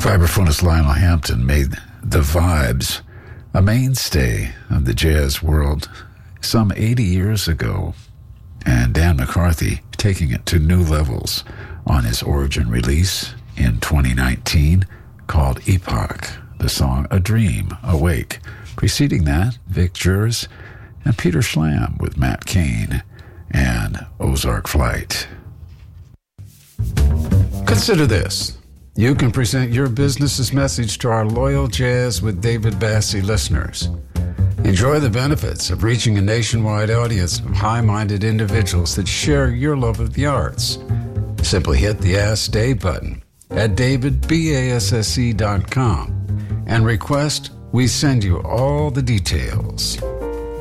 Vibraphonist Lionel Hampton made the vibes a mainstay of the jazz world some 80 years ago, and Dan McCarthy taking it to new levels on his Origin release in 2019 called Epoch, the song A Dream, Awake. Preceding that, Vic Jers and Peter Schlam with Matt Cain and Ozark Flight. Consider this. You can present your business's message to our loyal Jazz with David Bassie listeners. Enjoy the benefits of reaching a nationwide audience of high-minded individuals that share your love of the arts. Simply hit the Ask Dave button at davidbasse.com and request we send you all the details.